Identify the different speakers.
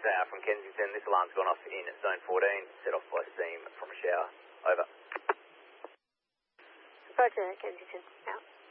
Speaker 1: Tower from Kensington. This alarm's gone off in zone 14, set off by steam from a shower. Over.
Speaker 2: Roger, Kensington. Out.